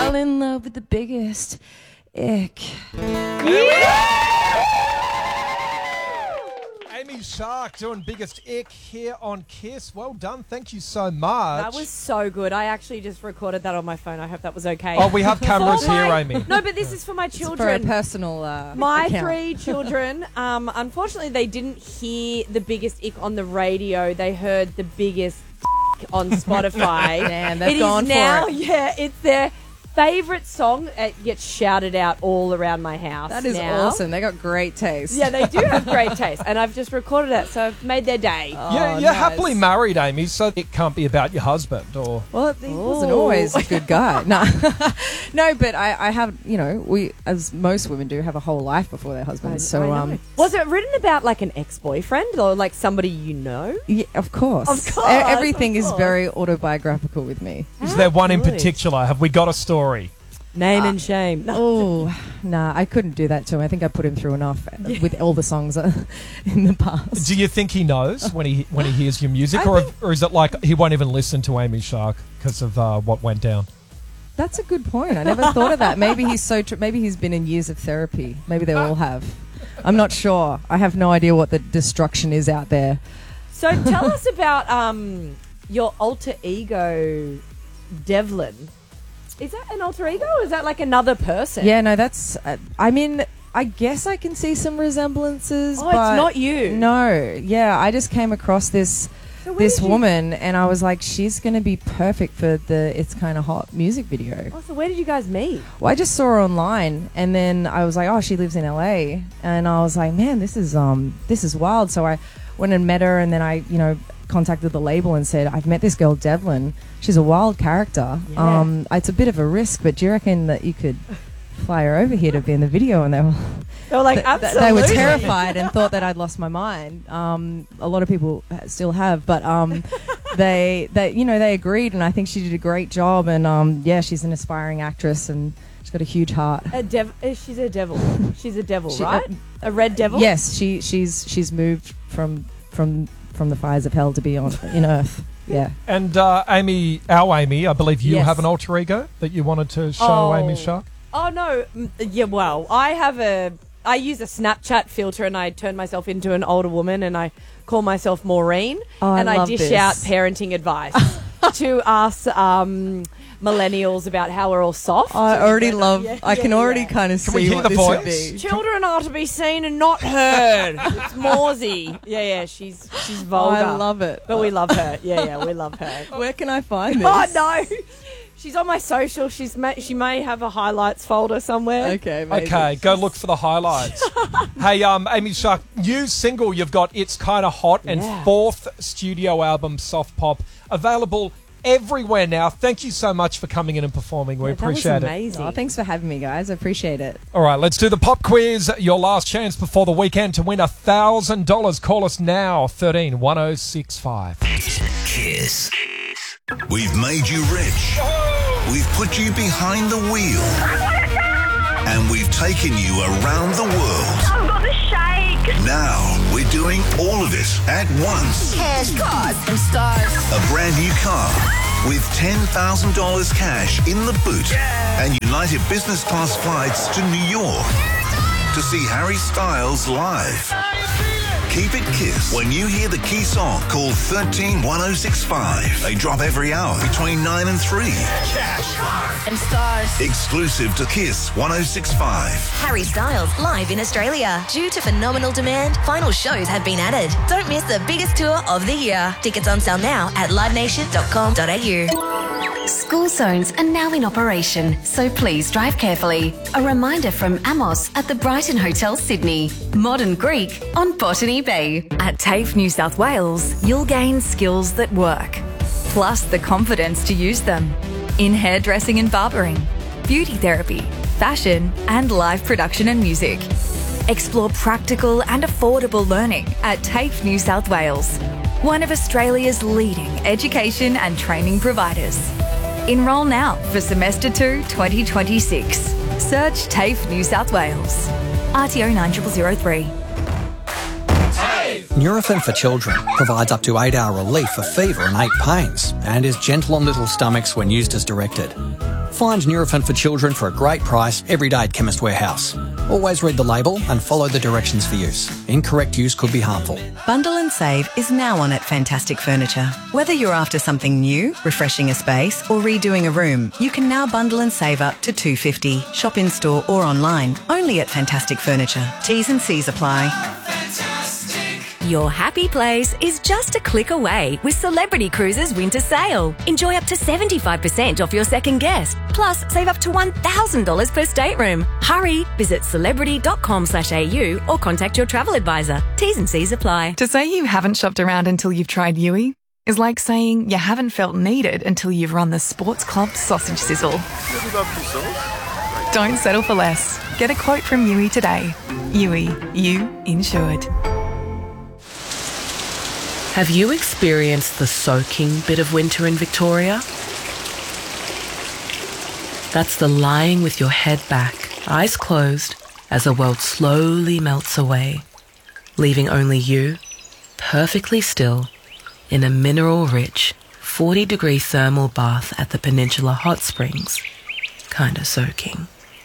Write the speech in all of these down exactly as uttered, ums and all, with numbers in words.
fell in love with the biggest ick. Amy Shark doing Biggest Ick here on Kiss. Well done. Thank you so much. That was so good. I actually just recorded that on my phone. I hope that was okay. Oh, we have cameras For here, my- Amy. No, but this is for my For a children. personal uh, My account. three children, um, unfortunately, they didn't hear the Biggest Ick on the radio. They heard the Biggest on Spotify. Damn, they've It is gone for now, it. Yeah, it's their favourite song. It gets shouted out all around my house. That is now. awesome. They got great taste. Yeah, they do have great taste, and I've just recorded it, so I've made their day. Oh, yeah, you're nice. happily married, Amy, so it can't be about your husband or... Well, he wasn't Ooh. always a good guy. No, no, but I, I have, you know, we, as most women do, have a whole life before their husbands. So, I know. um, was it written about like an ex-boyfriend or like somebody you know? yeah, of course, Of course, E- everything of is course. very autobiographical with me. Is there one in good. particular? Have we got a story? Name and shame. No. Oh, nah, I couldn't do that to him. I think I put him through enough with all the songs uh, in the past. Do you think he knows when he when he hears your music, I or think- or is it like he won't even listen to Amy Shark because of uh, what went down? That's a good point. I never thought of that. Maybe he's so. Tr- maybe he's been in years of therapy. Maybe they all have. I'm not sure. I have no idea what the destruction is out there. So tell us about um, your alter ego, Devlin. Is that an alter ego or is that like another person? Yeah, no, that's. Uh, I mean, I guess I can see some resemblances. Oh, but it's not you. No, yeah, I just came across this So where this did you- woman, and I was like, she's going to be perfect for the "It's Kind of Hot" music video. Oh, so where did you guys meet? Well, I just saw her online, and then I was like, oh, she lives in L A, and I was like, man, this is um, this is wild. So I went and met her, and then I, you know, contacted the label and said, I've met this girl Devlin. She's a wild character. Yeah. Um, it's a bit of a risk, but do you reckon that you could fly her over here to be in the video? And they were, They were like, th- th- absolutely. they were terrified and thought that I'd lost my mind. Um, a lot of people ha- still have, but um, they, they, you know, they agreed, and I think she did a great job. And um, yeah, she's an aspiring actress, and she's got a huge heart. A dev- uh, she's a devil. She's a devil, She- right? uh, a red devil? Yes, she she's she's moved from from from the fires of hell to be on in Earth. Yeah. And uh, Amy, our Amy, I believe you Yes. have an alter ego that you wanted to show Oh. Amy Shark. Oh, no. Mm, Yeah, well, I have a... I use a Snapchat filter and I turn myself into an older woman and I call myself Maureen. Oh, I and I love dish this. out parenting advice to us um, millennials about how we're all soft. I already love. Yeah, I can yeah, already yeah. kind of Can we see hear what the this voice? would be. Children are to be seen and not heard. It's Morsey. Yeah, yeah, she's she's vulgar. I love it. But we love her. Yeah, yeah, we love her. Where can I find this? Oh, no. She's on my social. She's ma- She may have a highlights folder somewhere. Okay. Amazing. Okay, go look for the highlights. Hey, um, Amy Shark, new single you've got, It's Kinda Hot, and Yeah. fourth studio album, Soft Pop, available everywhere now. Thank you so much for coming in and performing. We Yeah, that appreciate was it. amazing. Oh, thanks for having me, guys. I appreciate it. All right, let's do the pop quiz. Your last chance before the weekend to win one thousand dollars. Call us now, thirteen one oh six five. Kiss. We've made you rich. We've put you behind the wheel. And we've taken you around the world. I've got the shake. Now we're doing all of it at once. Cash, cars, and stars. A brand new car with ten thousand dollars cash in the boot and United Business Class flights to New York to see Harry Styles live. Keep it Kiss. When you hear the key song, call thirteen one oh six five. They drop every hour between nine and three. And stars. Exclusive to Kiss one oh six five. Harry Styles live in Australia. Due to phenomenal demand, final shows have been added. Don't miss the biggest tour of the year. Tickets on sale now at live nation dot com dot a u. School zones are now in operation, so please drive carefully. A reminder from Amos at the Brighton Hotel, Sydney. Modern Greek on Botany Bay. At TAFE New South Wales, you'll gain skills that work, plus the confidence to use them in hairdressing and barbering, beauty therapy, fashion, and live production and music. Explore practical and affordable learning at TAFE New South Wales, one of Australia's leading education and training providers. Enrol now for semester two twenty twenty-six. Search TAFE New South Wales. R T O nine zero zero three. Nurofen for Children provides up to eight hour relief for fever and ache pains and is gentle on little stomachs when used as directed. Find Nurofen for children for a great price every day at Chemist Warehouse. Always read the label and follow the directions for use. Incorrect use could be harmful. Bundle and Save is now on at Fantastic Furniture. Whether you're after something new, refreshing a space, or redoing a room, you can now bundle and save up to two dollars fifty. Shop in store or online, only at Fantastic Furniture. T's and C's apply. Your happy place is just a click away with Celebrity Cruises Winter Sale. Enjoy up to seventy-five percent off your second guest. Plus, save up to one thousand dollars per stateroom. Hurry! Visit celebrity dot com slash A U or contact your travel advisor. T's and C's apply. To say you haven't shopped around until you've tried Yui is like saying you haven't felt needed until you've run the Sports Club sausage sizzle. Don't settle for less. Get a quote from Yui today. Yui, you insured. Have you experienced the soaking bit of winter in Victoria? That's the lying with your head back, eyes closed, as the world slowly melts away, leaving only you, perfectly still, in a mineral-rich, forty-degree thermal bath at the Peninsula Hot Springs, kinda soaking.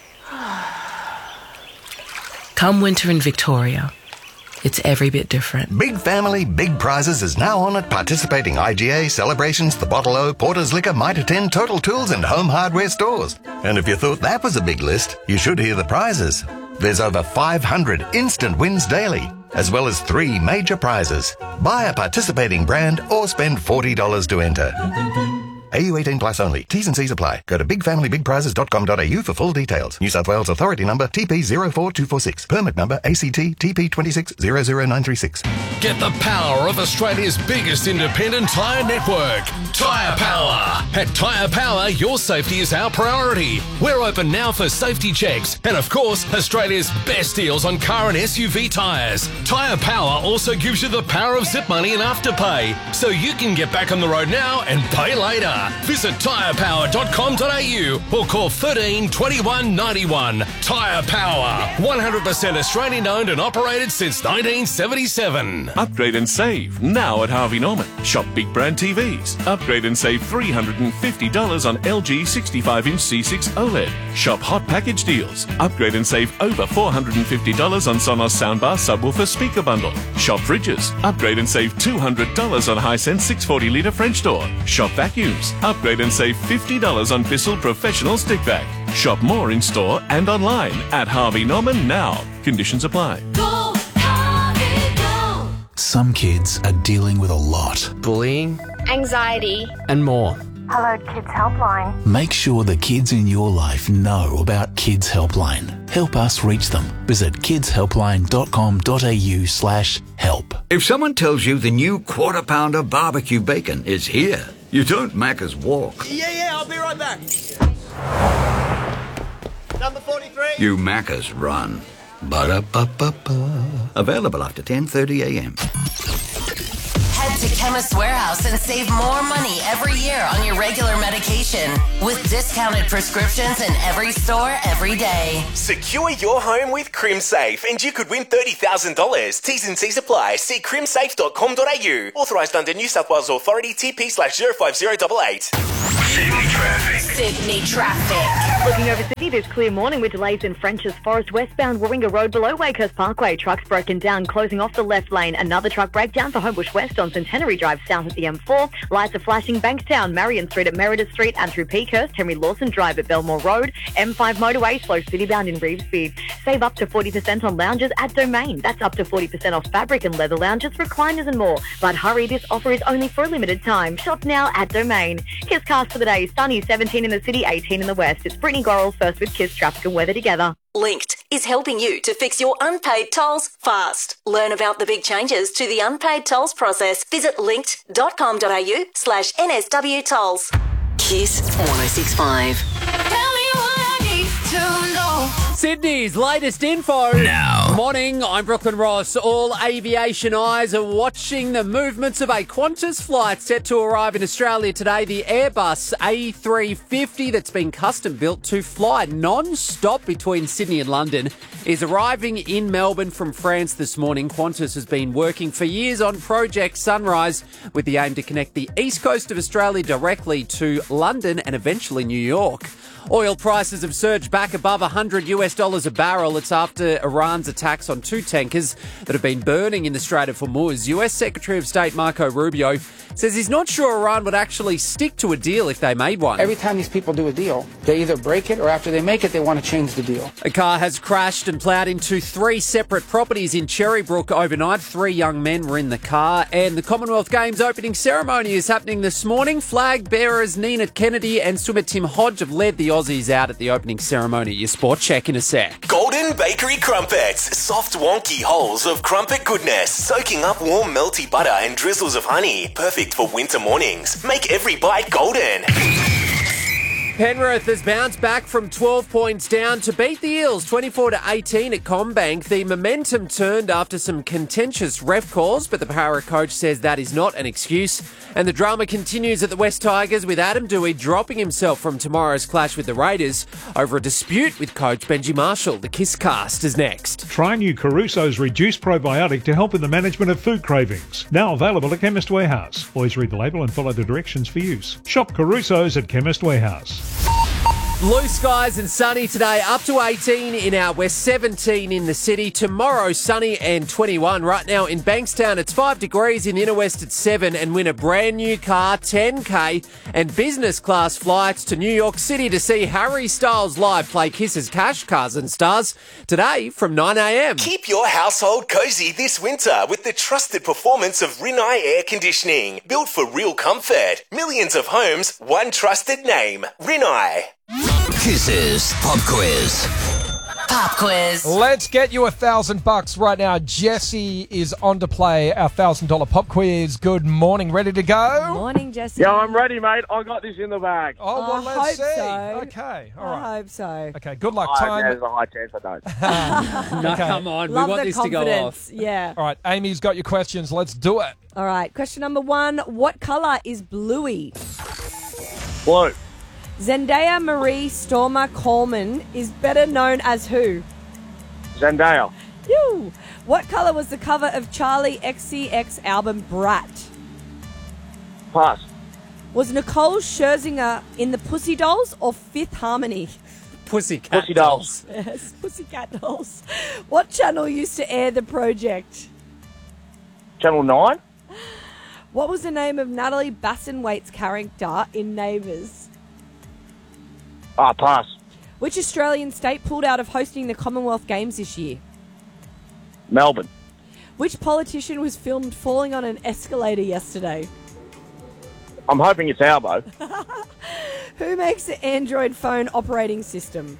Come winter in Victoria. It's every bit different. Big Family, Big Prizes is now on at participating I G A, Celebrations, The Bottle O, Porter's Liquor, Mitre ten, Total Tools and Home Hardware stores. And if you thought that was a big list, you should hear the prizes. There's over five hundred instant wins daily, as well as three major prizes. Buy a participating brand or spend forty dollars to enter. A U eighteen plus only. T's and C's apply. Go to big family big prizes dot com dot a u for full details. New South Wales Authority number T P zero four two four six. Permit number A C T T P two six zero zero nine three six. Get the power of Australia's biggest independent tyre network. Tyre Power. At Tyre Power, your safety is our priority. We're open now for safety checks and, of course, Australia's best deals on car and S U V tyres. Tyre Power also gives you the power of zip money and afterpay, so you can get back on the road now and pay later. Visit tyre power dot com dot a u or call thirteen twenty-one ninety-one. Tyre Power. one hundred percent Australian owned and operated since nineteen seventy-seven. Upgrade and save now at Harvey Norman. Shop big brand T Vs. Upgrade and save three hundred fifty dollars on L G sixty-five inch C six OLED. Shop hot package deals. Upgrade and save over four hundred fifty dollars on Sonos soundbar subwoofer speaker bundle. Shop fridges. Upgrade and save two hundred dollars on Hisense six hundred forty litre French door. Shop vacuums. Upgrade and save fifty dollars on Bissell Professional Stick Vac. Shop more in store and online at Harvey Norman now. Conditions apply. Go, Harvey, go. Some kids are dealing with a lot. Bullying, anxiety, and more. Hello Kids Helpline. Make sure the kids in your life know about Kids Helpline. Help us reach them. Visit kids helpline dot com dot a u slash help. If someone tells you the new Quarter Pounder barbecue bacon is here, you don't Macca's walk. Yeah, yeah, I'll be right back. Number forty-three. You Macca's run. Ba-da-ba-ba-ba. Available after ten thirty a m. Head to Chemist Warehouse and save more money every year on your regular medication with discounted prescriptions in every store every day. Secure your home with CrimSafe and you could win thirty thousand dollars. T's and C's apply. See crim safe dot com dot a u. Authorised under New South Wales Authority T P slash zero five zero eight eight. Sydney traffic. Sydney traffic. Looking over Sydney, there's clear morning with delays in French's Forest westbound Warringah Road below Wakehurst Parkway. Trucks broken down, closing off the left lane. Another truck breakdown for Homebush West on Centenary Drive south at the M four. Lights are flashing Bankstown, Marion Street at Meredith Street and through Peakhurst, Henry Lawson Drive at Belmore Road. M five motorway slow citybound in Reevesby. Save up to forty percent on lounges at Domain. That's up to forty percent off fabric and leather lounges, recliners and more. But hurry, this offer is only for a limited time. Shop now at Domain. Kiss cast for the day. Sunny, seventeen in the city, eighteen in the west. It's Brittany Gorrell first with Kiss traffic and weather together. Linked is helping you to fix your unpaid tolls fast. Learn about the big changes to the unpaid tolls process. Visit linked dot com dot a u slash N S W tolls. Kiss one oh six point five. Tell me what I need to know. Sydney's latest info. Now. Morning, I'm Brooklyn Ross. All aviation eyes are watching the movements of a Qantas flight set to arrive in Australia today. The Airbus A three fifty that's been custom built to fly non-stop between Sydney and London is arriving in Melbourne from France this morning. Qantas has been working for years on Project Sunrise with the aim to connect the east coast of Australia directly to London and eventually New York. Oil prices have surged back above one hundred US dollars a barrel. It's after Iran's attacks on two tankers that have been burning in the Strait of Hormuz. U S Secretary of State Marco Rubio says he's not sure Iran would actually stick to a deal if they made one. Every time these people do a deal, they either break it or after they make it, they want to change the deal. A car has crashed and ploughed into three separate properties in Cherrybrook overnight. Three young men were in the car. And the Commonwealth Games opening ceremony is happening this morning. Flag bearers Nina Kennedy and swimmer Tim Hodge have led the Aussies out at the opening ceremony. Your sport check in a sec. Golden Bakery Crumpets. Soft, wonky holes of crumpet goodness, soaking up warm, melty butter and drizzles of honey. Perfect for winter mornings. Make every bite golden. Penrith has bounced back from twelve points down to beat the Eels twenty-four to eighteen at CommBank. The momentum turned after some contentious ref calls, but the Para coach says that is not an excuse. And the drama continues at the West Tigers with Adam Dewey dropping himself from tomorrow's clash with the Raiders over a dispute with coach Benji Marshall. The Kiss Cast is next. Try new Caruso's Reduced Probiotic to help in the management of food cravings. Now available at Chemist Warehouse. Always read the label and follow the directions for use. Shop Caruso's at Chemist Warehouse. Blue skies and sunny today, up to eighteen in our west, seventeen in the city. Tomorrow, sunny and twenty-one. Right now in Bankstown, it's five degrees. In the inner west, it's seven. And win a brand new car, ten K, and business class flights to New York City to see Harry Styles live play Kiss's Cash Cars and Stars today from nine a.m. Keep your household cozy this winter with the trusted performance of Rinnai Air Conditioning. Built for real comfort. Millions of homes, one trusted name. Rinnai. Kiss's Pop Quiz. Pop Quiz. Let's get you a thousand bucks right now. Jesse is on to play our thousand dollar pop quiz. Good morning. Ready to go? Morning, Jesse. Yeah, I'm ready, mate. I got this in the bag. Oh, well, I let's hope see. so. Okay, all I right. hope so. Okay, good luck. Oh, Time. There's a high chance I don't. No, Okay. come on. Love we want the this to go confidence. off. Yeah. All right, Amy's got your questions. Let's do it. All right. Question number one. What colour is Bluey? Blue. Zendaya Marie Stormer Coleman is better known as who? Zendaya. Ew. What colour was the cover of Charlie X C X album Brat? Pass. Was Nicole Scherzinger in the Pussy Dolls or Fifth Harmony? Pussycat Pussy Dolls. Yes, Pussycat Dolls. What channel used to air The Project? Channel nine. What was the name of Natalie Bassenwait's character in Neighbours? Ah, pass. Which Australian state pulled out of hosting the Commonwealth Games this year? Melbourne. Which politician was filmed falling on an escalator yesterday? I'm hoping it's Albo. Who makes the Android phone operating system?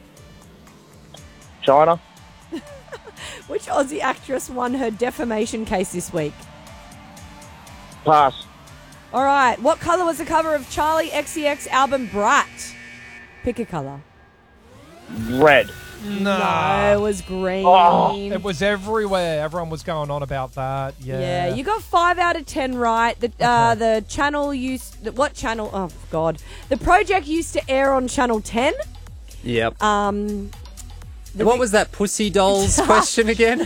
China. Which Aussie actress won her defamation case this week? Pass. All right. What colour was the cover of Charlie X C X album Brat? Pick a colour. Red. No, it was green. Oh, it was everywhere. Everyone was going on about that. Yeah. Yeah, you got five out of ten right. The uh, the channel used the, what channel? Oh God, the project used to air on Channel Ten. Yep. Um, the what big- was that Pussy Dolls question again?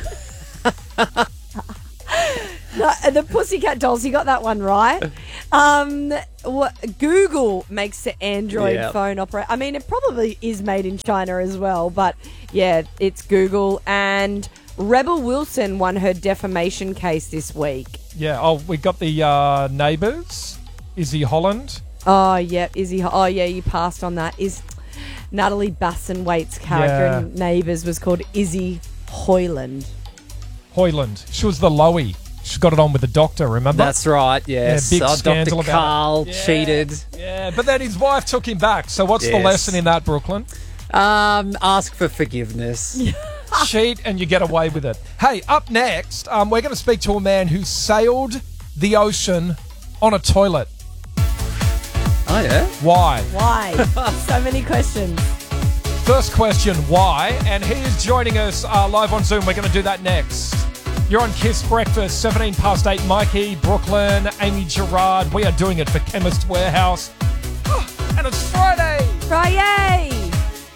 No, the Pussycat Dolls. You got that one right. Um, what, Google makes the Android Yep. phone operate. I mean, it probably is made in China as well, but yeah, it's Google. And Rebel Wilson won her defamation case this week. Yeah. Oh, we got the uh, Neighbours. Izzy Holland. Oh, yeah, Izzy. Oh, yeah, you passed on that. Is Natalie Bassenwait's character Yeah. in Neighbours was called Izzy Hoyland. Hoyland. She was the Lowy. She got it on with the doctor, remember? That's right, yes. Yeah, big oh, scandal Doctor about Carl it. Yeah, cheated. Yeah, but then his wife took him back. So what's the Yes. lesson in that, Brooklyn? Um, ask for forgiveness. Cheat and you get away with it. Hey, up next, um, we're going to speak to a man who sailed the ocean on a toilet. Oh, yeah? Why? Why? So many questions. First question, why? And he is joining us uh, live on Zoom. We're going to do that next. You're on Kiss Breakfast, seventeen past eight. Mikey, Brooklyn, Amy Gerard. We are doing it for Chemist Warehouse. And it's Friday. Friday.